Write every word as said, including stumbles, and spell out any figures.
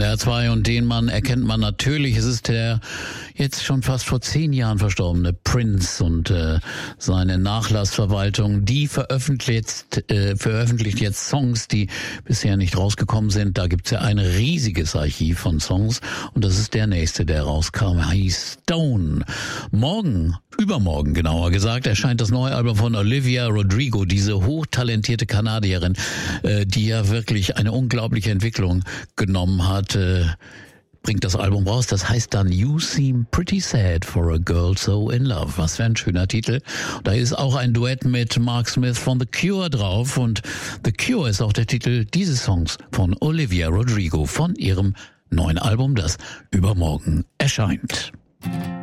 der R zwei und den Mann erkennt man natürlich. Es ist der jetzt schon fast vor zehn Jahren verstorbene Prince und äh, seine Nachlassverwaltung. Die veröffentlicht, äh, veröffentlicht jetzt Songs, die bisher nicht rausgekommen sind. Da gibt's ja ein riesiges Archiv von Songs und das ist der nächste, der rauskam. Hieß Stone. Morgen, übermorgen genauer gesagt, erscheint das neue Album von Olivia Rodrigo, diese hochtalentierte Kanadierin, äh, die ja wirklich eine unglaubliche Entwicklung genommen hat, äh, bringt das Album raus. Das heißt dann You Seem Pretty Sad for a Girl So in Love. Was für ein schöner Titel. Da ist auch ein Duett mit Mark Smith von The Cure drauf und The Cure ist auch der Titel dieses Songs von Olivia Rodrigo von ihrem neuen Album, das übermorgen erscheint.